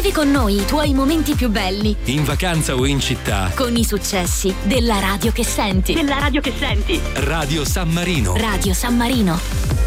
Vivi con noi i tuoi momenti più belli. In vacanza o in città. Con i successi della radio che senti. Radio San Marino. Radio San Marino.